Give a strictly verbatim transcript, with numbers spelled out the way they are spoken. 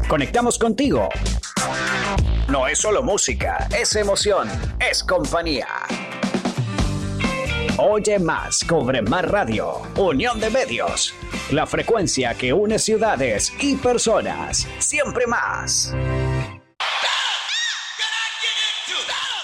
Conectamos contigo. No es solo música, es emoción, es compañía. Oye más, cobre más radio. Unión de medios. La frecuencia que une ciudades y personas. Siempre más.